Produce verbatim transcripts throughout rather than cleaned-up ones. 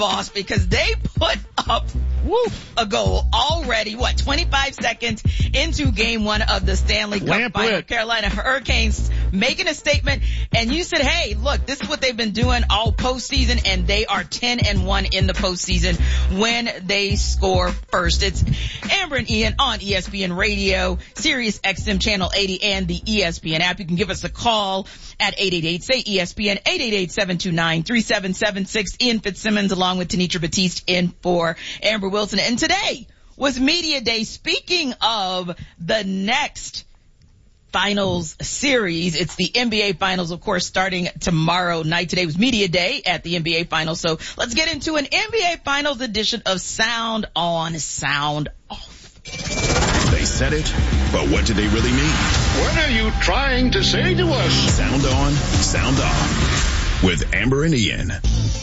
boss, because they put up woof, a goal already, what, twenty-five seconds into game one of the Stanley Cup Lamp final. lit. Carolina Hurricanes making a statement, and you said, hey, look, this is what they've been doing all postseason, and they are ten and one in the postseason when they score first. It's Amber and Ian on E S P N Radio, Sirius X M Channel eighty, and the E S P N app. You can give us a call at eight eight eight, say E S P N, eight eight eight, seven two nine, three seven seven six. Ian Fitzsimmons along with Tanitra Batiste in for Amber Wilson. And today was Media Day. Speaking of the next finals series, it's the N B A Finals, of course, starting tomorrow night. Today was Media Day at the N B A Finals. So let's get into an N B A Finals edition of Sound On, Sound Off. They said it, but what did they really mean? What are you trying to say to us? Sound On, Sound Off with Amber and Ian.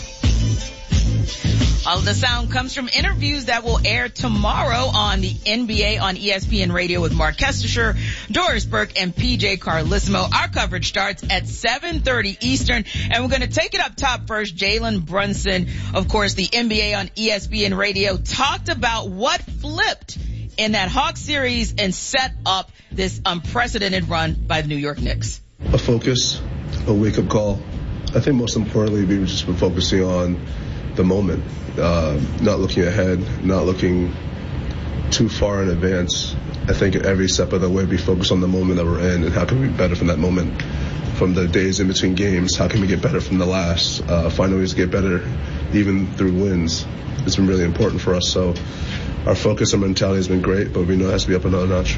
All of the sound comes from interviews that will air tomorrow on the N B A on E S P N Radio with Mark Kestisher, Doris Burke, and P J Carlissimo. Our coverage starts at seven thirty Eastern, and we're going to take it up top first. Jalen Brunson, of course, the N B A on E S P N Radio, talked about what flipped in that Hawks series and set up this unprecedented run by the New York Knicks. A focus, a wake-up call. I think most importantly, we've just been focusing on the moment, uh, not looking ahead, not looking too far in advance. I think every step of the way we focus on the moment that we're in and how can we be better from that moment, from the days in between games. How can we get better from the last, uh, find ways to get better even through wins. It's been really important for us. So our focus and mentality has been great, but we know it has to be up another notch.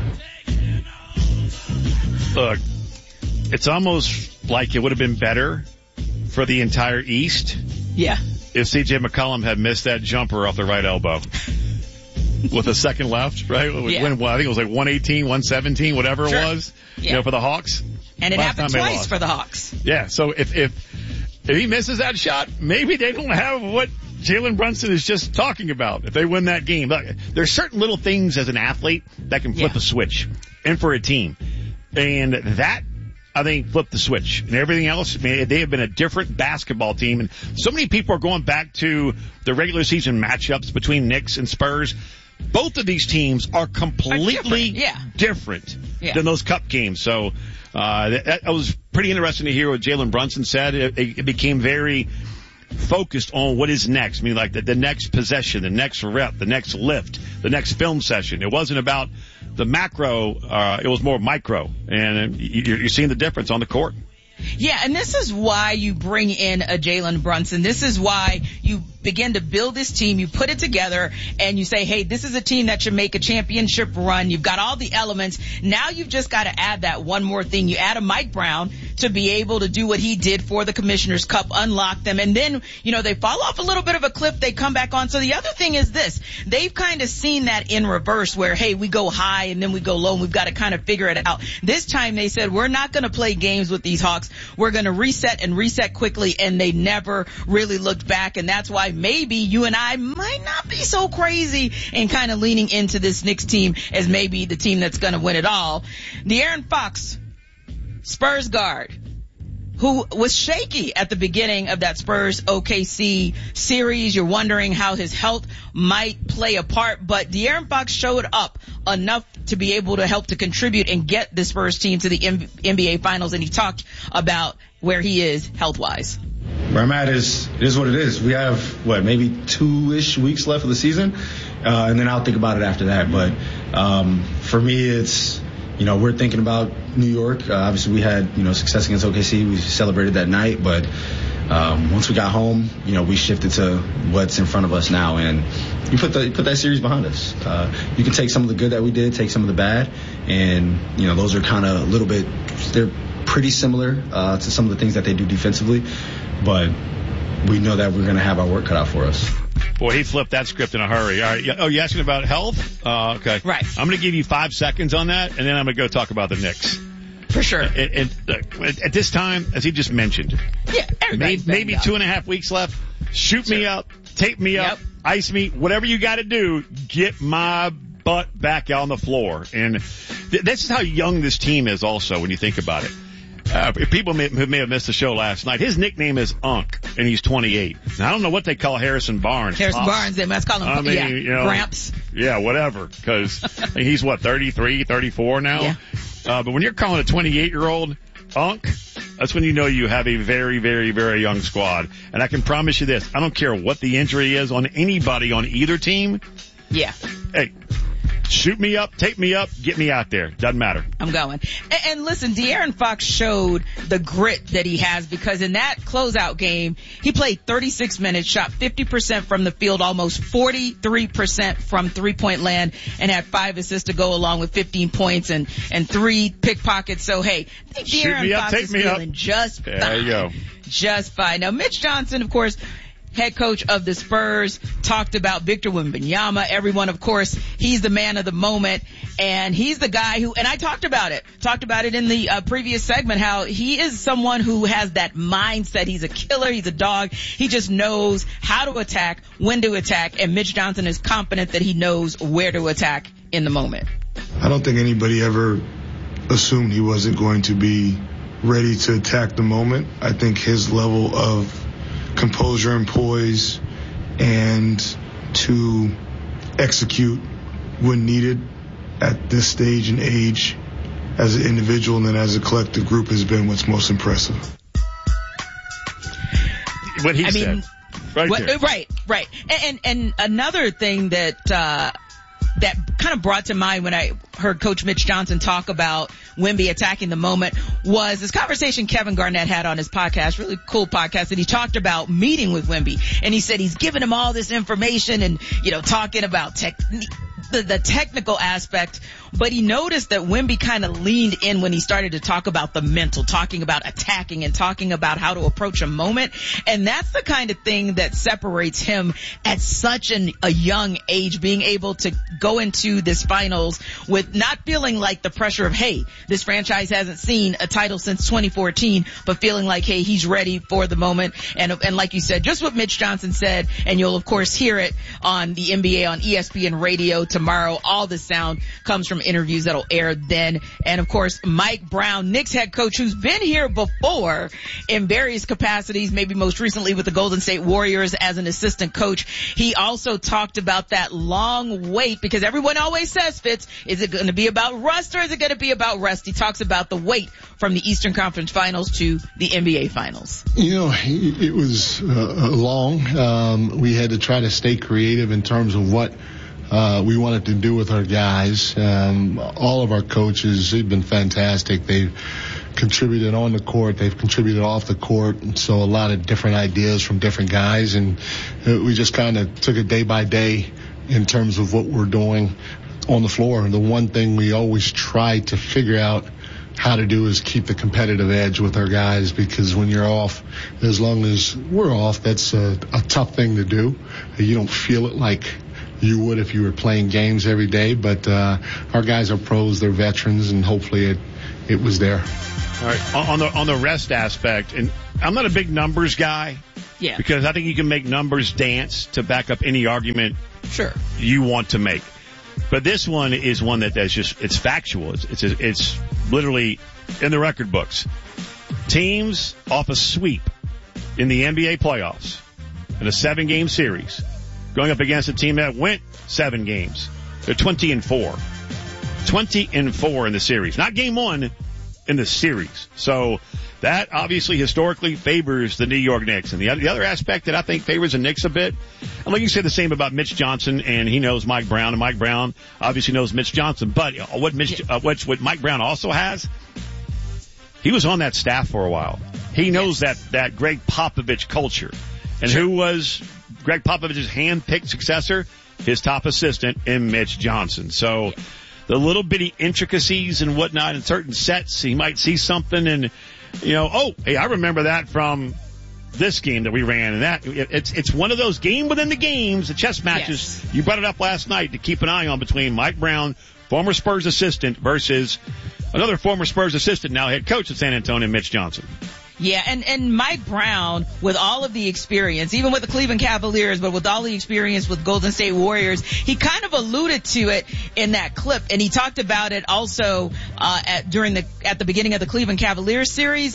Look, it's almost like it would have been better for the entire East. Yeah. If C J McCollum had missed that jumper off the right elbow with a second left, right? Yeah. When, well, I think it was like one eighteen, one seventeen, whatever Sure. it was, Yeah. you know, for the Hawks. And it Last happened time they twice lost. for the Hawks. Yeah, so if, if, if he misses that shot, maybe they don't have what Jalen Brunson is just talking about if they win that game. Look, there's certain little things as an athlete that can flip Yeah. a switch and for a team. And that, I think, flipped the switch. And everything else, I mean, they have been a different basketball team. And so many people are going back to the regular season matchups between Knicks and Spurs. Both of these teams are completely different, yeah. different Yeah. than those cup games. So uh that, that was pretty interesting to hear what Jalen Brunson said. It, it became very focused on what is next. I mean, like the, the next possession, the next rep, the next lift, the next film session. It wasn't about the macro, uh, it was more micro. And you're, you're seeing the difference on the court. Yeah, and this is why you bring in a Jalen Brunson. This is why you begin to build this team. You put it together and you say, hey, this is a team that should make a championship run. You've got all the elements. Now you've just got to add that one more thing. You add a Mike Brown to be able to do what he did for the Commissioner's Cup, unlock them. And then, you know, they fall off a little bit of a cliff. They come back on. So the other thing is this. They've kind of seen that in reverse where, hey, we go high and then we go low and we've got to kind of figure it out. This time they said, we're not going to play games with these Hawks. We're going to reset and reset quickly, and they never really looked back. And that's why maybe you and I might not be so crazy and kind of leaning into this Knicks team as maybe the team that's going to win it all. De'Aaron Fox, Spurs guard, who was shaky at the beginning of that Spurs O K C series. You're wondering how his health might play a part, but De'Aaron Fox showed up enough to be able to help to contribute and get the Spurs team to the N B A Finals, and he talked about where he is health-wise. Where I'm at is, it is what it is. We have, what, maybe two-ish weeks left of the season, uh, and then I'll think about it after that. But um, for me, it's, you know, we're thinking about New York. Uh, obviously, we had, you know, success against O K C. We celebrated that night. But um, once we got home, you know, we shifted to what's in front of us now. And you put the you put that series behind us. Uh, you can take some of the good that we did, take some of the bad. And, you know, those are kind of a little bit, they're pretty similar uh, to some of the things that they do defensively. But we know that we're going to have our work cut out for us. Boy, he flipped that script in a hurry. All right. Oh, you asking about health? Uh, okay. Right. I'm going to give you five seconds on that, and then I'm going to go talk about the Knicks. For sure. And, and uh, at this time, as he just mentioned, Yeah, maybe, maybe two and a half weeks left. Shoot me up, tape me up, Yep. ice me, whatever you got to do. Get my butt back on the floor. And th- this is how young this team is also when you think about it. Uh, people may, who may have missed the show last night, his nickname is Unc, and he's twenty-eight. Now, I don't know what they call Harrison Barnes. Harrison Pops. Barnes, they must call him, I mean, yeah, you know, Gramps. Yeah, whatever, because he's, what, thirty-three, thirty-four now? Yeah. Uh, but when you're calling a twenty-eight-year-old Unc, that's when you know you have a very, very, very young squad. And I can promise you this, I don't care what the injury is on anybody on either team. Yeah. Hey, shoot me up, take me up, get me out there. Doesn't matter. I'm going. And, and listen, De'Aaron Fox showed the grit that he has, because in that closeout game, he played thirty-six minutes, shot fifty percent from the field, almost forty-three percent from three-point land, and had five assists to go along with fifteen points and, and three pickpockets. So, hey, I think De'Aaron Fox up, is me feeling up. just there fine. There you go. Just fine. Now, Mitch Johnson, of course, head coach of the Spurs, talked about Victor Wembanyama. Everyone, of course, he's the man of the moment, and he's the guy who, and I talked about it, talked about it in the uh, previous segment, how he is someone who has that mindset. He's a killer. He's a dog. He just knows how to attack, when to attack, and Mitch Johnson is confident that he knows where to attack in the moment. I don't think anybody ever assumed he wasn't going to be ready to attack the moment. I think his level of composure and poise and to execute when needed at this stage and age as an individual and then as a collective group has been what's most impressive. What he I said. mean, right what, there. Right, right. And, and, and another thing that, uh, that kind of brought to mind when I heard Coach Mitch Johnson talk about Wemby attacking the moment was this conversation Kevin Garnett had on his podcast, really cool podcast, and he talked about meeting with Wemby. And he said he's giving him all this information and, you know, talking about tech, the, the technical aspect, but he noticed that Wemby kind of leaned in when he started to talk about the mental, talking about attacking and talking about how to approach a moment. And that's the kind of thing that separates him at such an, a young age, being able to go into this finals with not feeling like the pressure of, hey, this franchise hasn't seen a title since twenty fourteen, but feeling like, hey, he's ready for the moment. And, and like you said, just what Mitch Johnson said, and you'll of course hear it on the N B A on E S P N radio tomorrow. All the sound comes from interviews that'll air then. And of course, Mike Brown, Knicks head coach, who's been here before in various capacities, maybe most recently with the Golden State Warriors as an assistant coach. He also talked about that long wait, because everyone always says, Fitz, is it going to be about rust or is it going to be about rest? He talks about the wait from the Eastern Conference Finals to the N B A Finals. You know, it was uh, long. Um, we had to try to stay creative in terms of what Uh, we wanted to do with our guys. Um, all of our coaches, they've been fantastic. They've contributed on the court. They've contributed off the court. And so a lot of different ideas from different guys. And uh, we just kind of took it day by day in terms of what we're doing on the floor. And the one thing we always try to figure out how to do is keep the competitive edge with our guys, because when you're off, as long as we're off, that's a, a tough thing to do. You don't feel it like you would if you were playing games every day, but uh, our guys are pros, they're veterans, and hopefully it it was there. All right, on the on the rest aspect, and I'm not a big numbers guy, Yeah. because I think you can make numbers dance to back up any argument Sure. you want to make. But this one is one that that's just it's factual. It's it's it's literally in the record books. Teams off a sweep in the N B A playoffs in a seven-game series, going up against a team that went seven games. They're twenty and four. twenty and four in the series. Not game one, in the series. So that obviously historically favors the New York Knicks. And the other, the other aspect that I think favors the Knicks a bit, and like you said the same about Mitch Johnson, and he knows Mike Brown, and Mike Brown obviously knows Mitch Johnson. But what Mitch, uh, what, what Mike Brown also has, he was on that staff for a while. He knows that, that Greg Popovich culture. And who was Greg Popovich's hand-picked successor? His top assistant in Mitch Johnson. So the little bitty intricacies and whatnot in certain sets, he might see something and, you know, oh, hey, I remember that from this game that we ran, and that it's it's one of those game within the games, the chess matches. Yes. You brought it up last night to keep an eye on between Mike Brown, former Spurs assistant, versus another former Spurs assistant, now head coach at San Antonio, Mitch Johnson. Yeah, and, and Mike Brown, with all of the experience, even with the Cleveland Cavaliers, but with all the experience with Golden State Warriors, he kind of alluded to it in that clip, and he talked about it also uh, at during the at the beginning of the Cleveland Cavaliers series.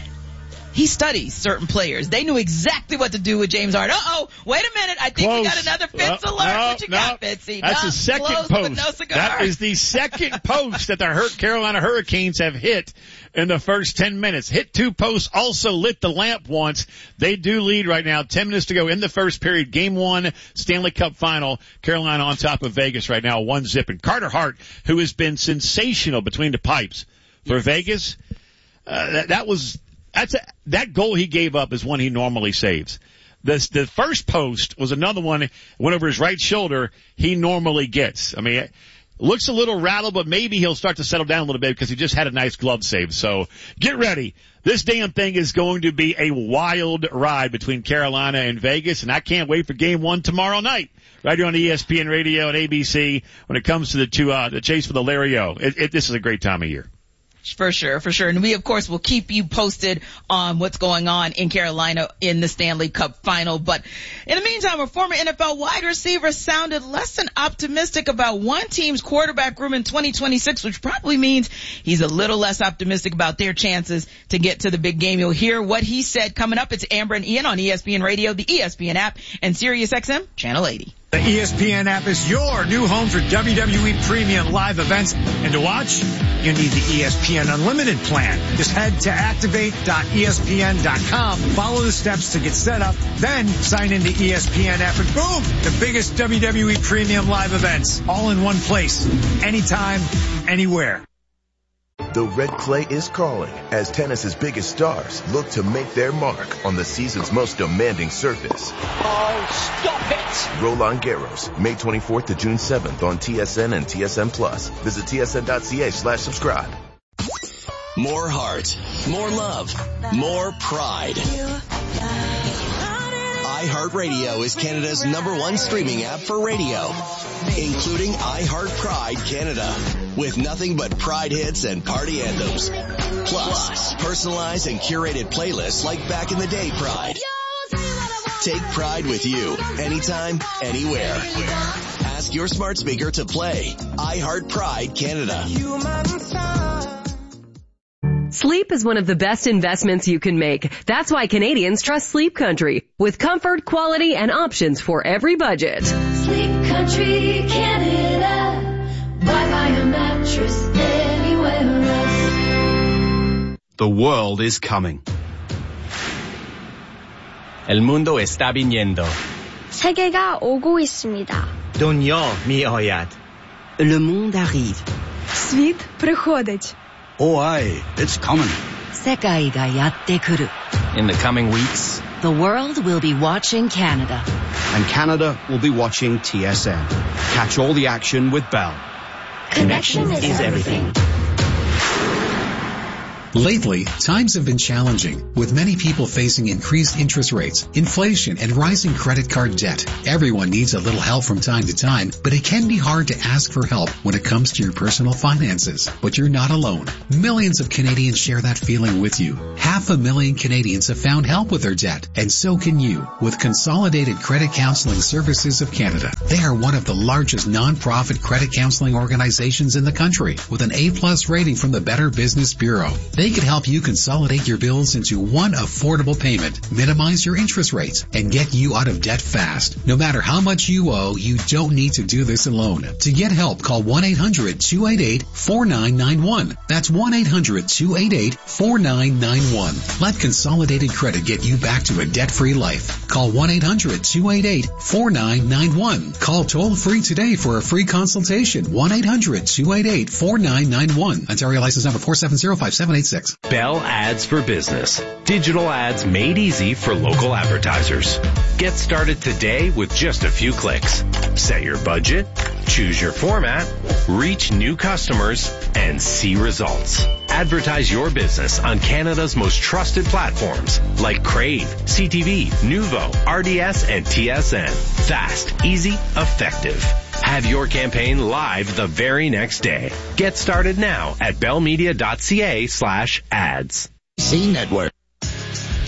He studies certain players. They knew exactly what to do with James Harden. Uh-oh, wait a minute. I think Close. we got another Fitz Uh, alert. no, What you no. got, Fitzy? That's no, the second close post. With no cigar. That is the second post that the Hur- Carolina Hurricanes have hit in the first ten minutes. Hit two posts, also lit the lamp once. They do lead right now. ten minutes to go in the first period. Game one, Stanley Cup final. Carolina on top of Vegas right now, one zip. And Carter Hart, who has been sensational between the pipes for Yes. Vegas, uh, that, that was, that's a, that goal he gave up is one he normally saves. The, the first post was another one, went over his right shoulder, he normally gets. I mean, it looks a little rattled, but maybe he'll start to settle down a little bit because he just had a nice glove save. So get ready. This damn thing is going to be a wild ride between Carolina and Vegas, and I can't wait for game one tomorrow night. Right here on E S P N Radio and A B C when it comes to the, to, uh, the chase for the Larry O. It, it, this is a great time of year. For sure, for sure. And we, of course, will keep you posted on what's going on in Carolina in the Stanley Cup final. But in the meantime, a former N F L wide receiver sounded less than optimistic about one team's quarterback room in twenty twenty-six, which probably means he's a little less optimistic about their chances to get to the big game. You'll hear what he said coming up. It's Amber and Ian on E S P N Radio, the E S P N app, and Sirius X M Channel eighty. The E S P N app is your new home for W W E premium live events. And to watch, you need the E S P N Unlimited plan. Just head to activate dot E S P N dot com, follow the steps to get set up, then sign into E S P N app, and boom, the biggest W W E premium live events, all in one place, anytime, anywhere. The red clay is calling as tennis's biggest stars look to make their mark on the season's most demanding surface. Oh, stop it! Roland Garros, May twenty-fourth to June seventh on T S N and T S N Plus. Visit T S N dot C A slash subscribe. More heart, more love, more pride. iHeartRadio is Canada's number one streaming app for radio, including iHeart Pride Canada, with nothing but Pride hits and party anthems. Plus, personalized and curated playlists like Back in the Day Pride. Take Pride with you, anytime, anywhere. Ask your smart speaker to play iHeart Pride Canada. Sleep is one of the best investments you can make. That's why Canadians trust Sleep Country, with comfort, quality, and options for every budget. Sleep Country Canada. Why buy a mattress anywhere else? The world is coming. El mundo está viniendo. 세계가 오고 있습니다. Dunya mi'ayad. Le monde arrive. Світ приходить. Oh, aye, it's coming. 世界がやってくる. In the coming weeks, the world will be watching Canada. And Canada will be watching T S N. Catch all the action with Bell. Connection is, is everything. everything. Lately, times have been challenging, with many people facing increased interest rates, inflation, and rising credit card debt. Everyone needs a little help from time to time, but it can be hard to ask for help when it comes to your personal finances. But you're not alone. Millions of Canadians share that feeling with you. Half a million Canadians have found help with their debt, and so can you, with Consolidated Credit Counseling Services of Canada. They are one of the largest non-profit credit counseling organizations in the country, with an A-plus rating from the Better Business Bureau. They can help you consolidate your bills into one affordable payment, minimize your interest rates, and get you out of debt fast. No matter how much you owe, you don't need to do this alone. To get help, call one eight hundred two eight eight four nine nine one. That's one eight hundred two eight eight four nine nine one. Let Consolidated Credit get you back to a debt-free life. Call one eight hundred two eight eight four nine nine one. Call toll-free today for a free consultation. one eight hundred two eight eight four nine nine one. Ontario license number four seven zero five seven eight six. Bell Ads for Business. Digital ads made easy for local advertisers. Get started today with just a few clicks. Set your budget, choose your format, reach new customers, and see results. Advertise your business on Canada's most trusted platforms like Crave, C T V, Nuvo, R D S, and T S N. Fast, easy, effective. Have your campaign live the very next day. Get started now at bellmedia dot c a slash ads. C Network.